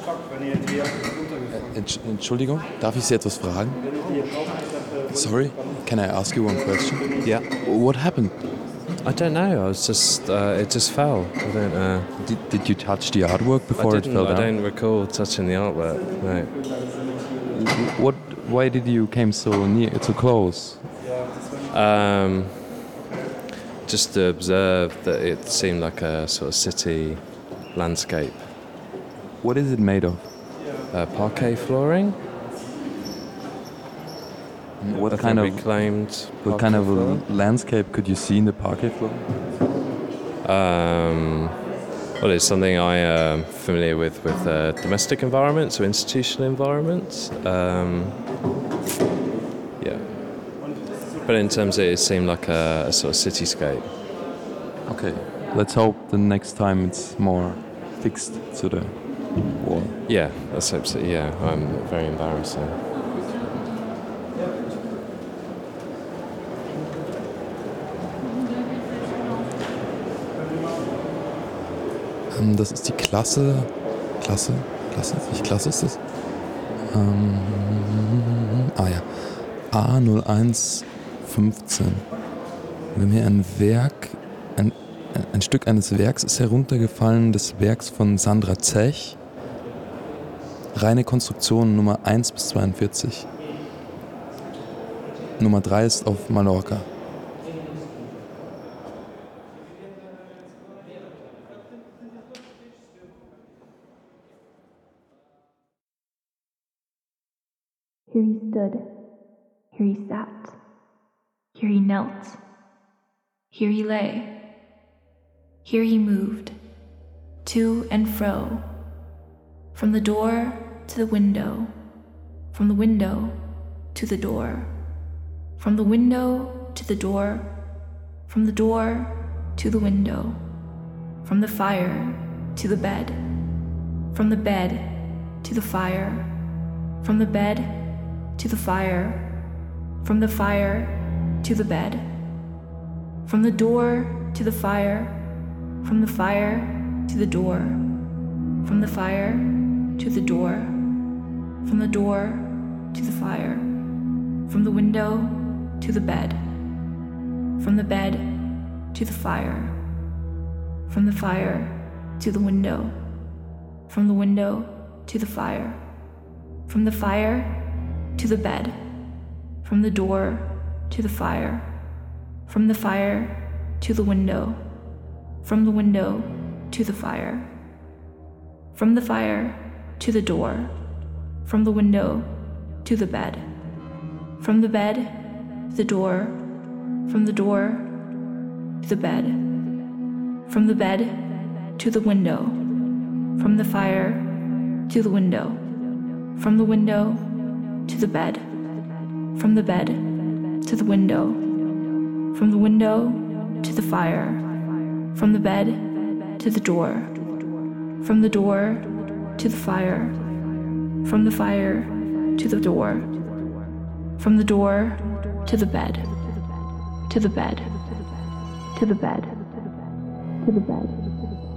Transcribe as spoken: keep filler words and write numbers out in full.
Entsch- Entschuldigung, darf ich Sie etwas fragen? Sorry, can I ask you one question? Yeah. What happened? I don't know. I was just, uh, it just fell. I don't know. Did, did you touch the artwork before I it didn't. fell I down? don't recall touching the artwork. No. What? Why did you came so near, so close? Um, just to observe that it seemed like a sort of city landscape. What is it made of? Uh, parquet flooring. What I kind think of reclaimed? what kind parquet of a floor. landscape could you see in the parquet floor? Um, well, it's something I am familiar with with uh, domestic environments or institutional environments. Um, yeah, but in terms of it, it seemed like a, a sort of cityscape. Okay, let's hope the next time it's more fixed to the wall. Yeah, that's absolutely. Yeah, I'm very embarrassing. Ähm, das ist die Klasse, Klasse, Klasse, nicht Klasse ist das? Ähm, ah ja, A null eins fünfzehn. Wir haben hier ein Werk, ein, ein Stück eines Werks ist heruntergefallen, des Werks von Sandra Zech. Reine Konstruktion Nummer eins bis zweiundvierzig. Nummer drei ist auf Mallorca. Here he stood, here he sat, here he knelt, here he lay, here he moved, to and fro, from the door to the window, from the window to the door, from the window to the door, from the door to the window, from the fire to the bed, from the bed to the fire, from the bed to the fire, from the fire to the bed, from the door to the fire, from the fire to the door, from the fire to the door, from the door to the fire, from the window to the bed, from the bed to the fire, from the fire to the window, from the window to the fire, from the fire to the bed, from the door to the fire, from the fire to the window, from the window to the fire, from the fire to the door, from the window to the bed, from the bed to the door, from the door to the bed, from the bed to the window, from the fire to the window, from the window to the bed, from the bed to the window, from the window to the fire, from the bed to the door, from the door to the fire, from the fire to the door, from the door to the bed, to the bed, to the bed, to the bed.